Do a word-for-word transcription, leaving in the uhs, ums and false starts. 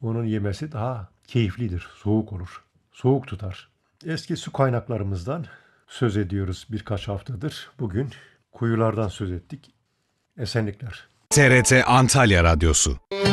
Onun yemesi daha keyiflidir, soğuk olur, soğuk tutar. Eski su kaynaklarımızdan söz ediyoruz birkaç haftadır. Bugün kuyulardan söz ettik. Esenlikler. T R T Antalya Radyosu